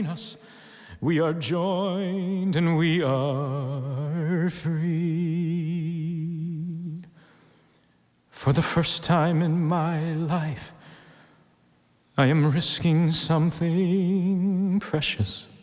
us. We are joined and we are free. For the first time in my life, I am risking something precious.